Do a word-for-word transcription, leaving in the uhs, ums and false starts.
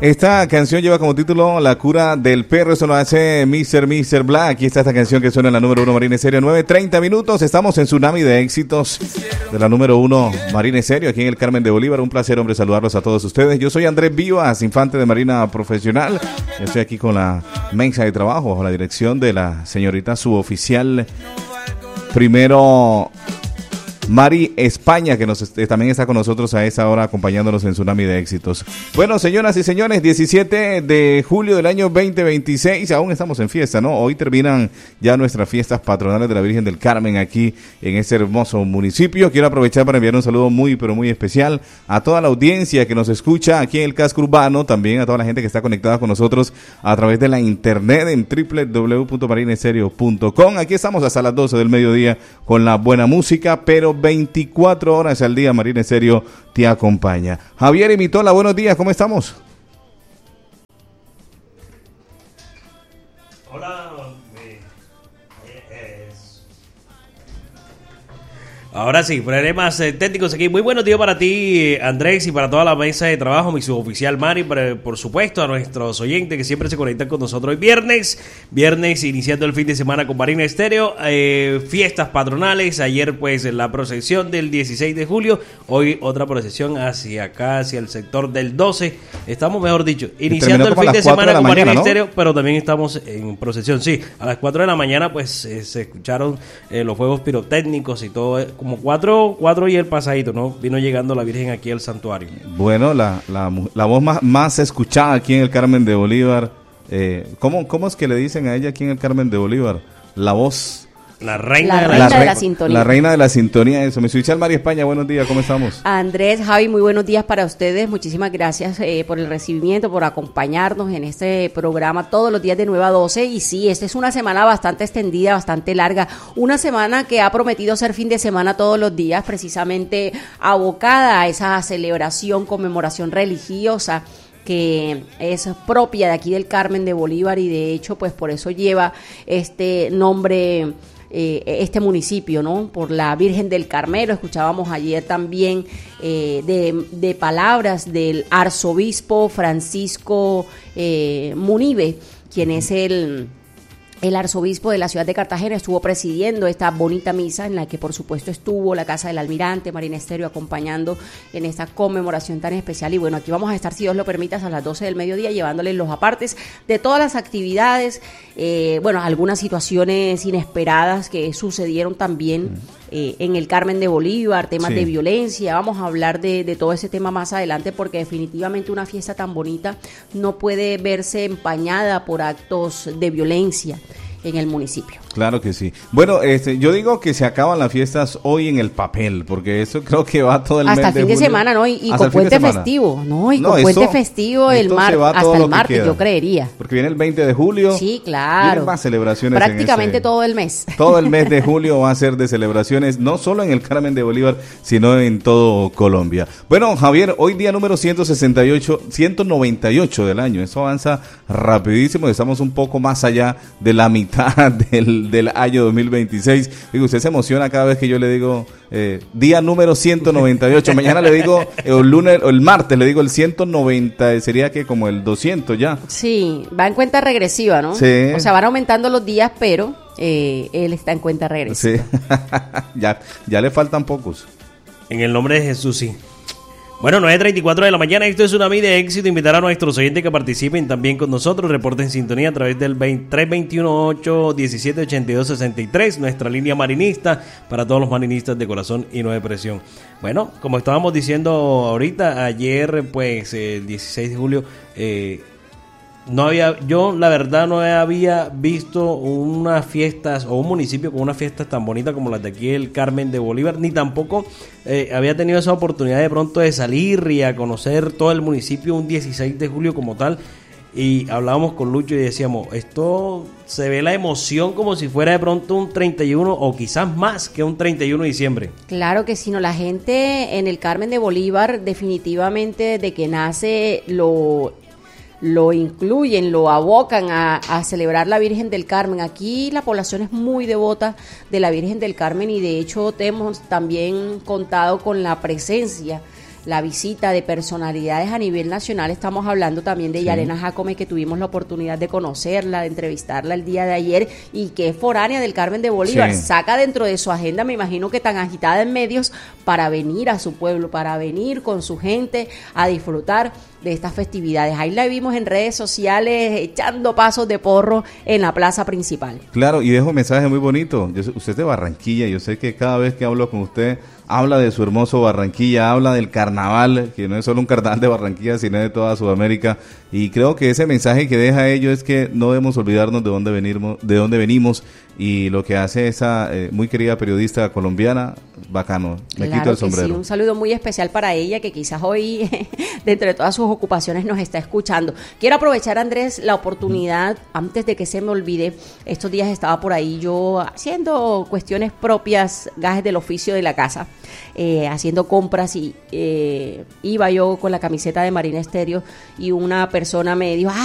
Esta canción lleva como título La cura del perro, eso lo hace mister mister Black. Aquí está esta canción que suena en la número uno Marina Estéreo, nueve treinta minutos. Estamos en Tsunami de éxitos de la número uno Marina Estéreo, aquí en el Carmen de Bolívar. Un placer, hombre, saludarlos a todos ustedes. Yo soy Andrés Vivas, infante de Marina Profesional. Estoy aquí con la mesa de trabajo, bajo la dirección de la señorita suboficial primero Mari España, que nos eh, también está con nosotros a esa hora acompañándonos en Tsunami de éxitos. Bueno, señoras y señores, diecisiete de julio del año veinte veintiséis, aún estamos en fiesta, ¿no? Hoy terminan ya nuestras fiestas patronales de la Virgen del Carmen aquí en este hermoso municipio. Quiero aprovechar para enviar un saludo muy, pero muy especial a toda la audiencia que nos escucha aquí en el casco urbano, también a toda la gente que está conectada con nosotros a través de la internet en doble u doble u doble u punto marina estéreo punto com. Aquí estamos hasta las doce del mediodía con la buena música, pero veinticuatro horas al día Marina Estéreo te acompaña. Javier y Mitola, buenos días, ¿cómo estamos? Hola, ahora sí, problemas eh, técnicos aquí. Muy buenos días para ti, Andrés, y para toda la mesa de trabajo, mi suboficial Mari, por, por supuesto, a nuestros oyentes que siempre se conectan con nosotros hoy viernes, viernes iniciando el fin de semana con Marina Estéreo, eh, fiestas patronales, ayer pues la procesión del dieciséis de julio, hoy otra procesión hacia acá, hacia el sector del doce, estamos mejor dicho, iniciando el fin de semana con Marina Estéreo, pero también estamos en procesión, sí, a las cuatro de la mañana pues eh, se escucharon eh, los fuegos pirotécnicos y todo, como cuatro, cuatro y el pasadito, ¿no? Vino llegando la Virgen aquí al santuario. Bueno, la, la, la voz más, más escuchada aquí en el Carmen de Bolívar, eh, ¿cómo, ¿cómo es que le dicen a ella aquí en el Carmen de Bolívar? La voz... La reina, la de, reina la, de re- la sintonía. La reina de la sintonía, eso. Mi suboficial Mari España, buenos días, ¿cómo estamos? Andrés, Javi, muy buenos días para ustedes. Muchísimas gracias eh, por el recibimiento, por acompañarnos en este programa todos los días de nueve a doce. Y sí, esta es una semana bastante extendida, bastante larga. Una semana que ha prometido ser fin de semana todos los días, precisamente abocada a esa celebración, conmemoración religiosa que es propia de aquí del Carmen de Bolívar y de hecho, pues por eso lleva este nombre... Eh, este municipio, ¿no? Por la Virgen del Carmelo. Escuchábamos ayer también eh, de, de palabras del arzobispo Francisco eh, Munive, quien es el... El arzobispo de la ciudad de Cartagena estuvo presidiendo esta bonita misa en la que por supuesto estuvo la Casa del Almirante, Marina Estéreo acompañando en esta conmemoración tan especial. Y bueno, aquí vamos a estar, si Dios lo permite, a las doce del mediodía llevándoles los apartes de todas las actividades, eh, bueno, algunas situaciones inesperadas que sucedieron también eh, en el Carmen de Bolívar, temas sí. de violencia. Vamos a hablar de, de todo ese tema más adelante porque definitivamente una fiesta tan bonita no puede verse empañada por actos de violencia en el municipio. Claro que sí. Bueno, este, yo digo que se acaban las fiestas hoy en el papel, porque eso creo que va todo el hasta mes de fin de julio. semana, ¿no? Y, y con puente festivo, ¿no? Y no, con puente esto, festivo el mar, hasta el martes, yo creería. Porque viene el veinte de julio. Sí, claro. Vienen más celebraciones. Prácticamente en ese, todo el mes. Todo el mes de julio va a ser de celebraciones, no solo en el Carmen de Bolívar, sino en todo Colombia. Bueno, Javier, hoy día número ciento sesenta y ocho, ciento noventa y ocho del año. Eso avanza rapidísimo. Estamos un poco más allá de la mitad del, del año dos mil veintiséis. Digo, usted se emociona cada vez que yo le digo eh, día número ciento noventa y ocho. Mañana le digo, eh, el lunes o el martes le digo el ciento noventa, sería que como el doscientos ya. Sí, va en cuenta regresiva, ¿no? Sí. O sea, van aumentando los días, pero eh, él está en cuenta regresiva. Sí. ya, ya le faltan pocos. En el nombre de Jesús, sí. Bueno, nueve treinta y cuatro de la mañana, esto es Tsunami de éxito. Invitar a nuestros oyentes que participen también con nosotros. Reporten sintonía a través del tres dos uno, ocho uno siete, ocho dos seis tres, nuestra línea marinista para todos los marinistas de corazón y no de presión. Bueno, como estábamos diciendo ahorita, ayer, pues, el dieciséis de julio, eh, no había, yo la verdad no había visto unas fiestas o un municipio con unas fiestas tan bonitas como las de aquí el Carmen de Bolívar, ni tampoco eh, había tenido esa oportunidad de pronto de salir y a conocer todo el municipio un dieciséis de julio como tal. Y hablábamos con Lucho y decíamos, esto se ve la emoción como si fuera de pronto un treinta y uno o quizás más que un treinta y uno de diciembre. Claro que sí, no, la gente en el Carmen de Bolívar definitivamente desde que nace lo... lo incluyen, lo abocan a, a celebrar la Virgen del Carmen. Aquí la población es muy devota de la Virgen del Carmen y de hecho hemos también contado con la presencia la visita de personalidades a nivel nacional. Estamos hablando también de sí. Yarena Jacome, que tuvimos la oportunidad de conocerla, de entrevistarla el día de ayer, y que es foránea del Carmen de Bolívar. Sí. Saca dentro de su agenda, me imagino que tan agitada en medios, para venir a su pueblo, para venir con su gente a disfrutar de estas festividades. Ahí la vimos en redes sociales echando pasos de porro en la plaza principal. Claro, y dejo un mensaje muy bonito. Yo, usted es de Barranquilla, yo sé que cada vez que hablo con usted habla de su hermoso Barranquilla, habla del carnaval, que no es solo un carnaval de Barranquilla, sino de toda Sudamérica, y creo que ese mensaje que deja ello es que no debemos olvidarnos de dónde venimos, de dónde venimos, y lo que hace esa eh, muy querida periodista colombiana, bacano, me claro quito el sombrero. Sí, un saludo muy especial para ella, que quizás hoy, dentro de todas sus ocupaciones, nos está escuchando. Quiero aprovechar, Andrés, la oportunidad, antes de que se me olvide. Estos días estaba por ahí yo haciendo cuestiones propias, gajes del oficio de la casa, eh, haciendo compras, y eh, iba yo con la camiseta de Marina Estéreo, y una persona me dijo,